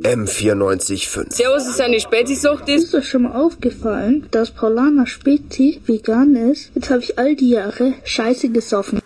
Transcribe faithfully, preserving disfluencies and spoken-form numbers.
M vierundneunzig fünf. Servus, ist eine Spätisucht ist. Ist euch schon mal aufgefallen, dass Paulaner Spezi vegan ist? Jetzt habe ich all die Jahre Scheiße gesoffen.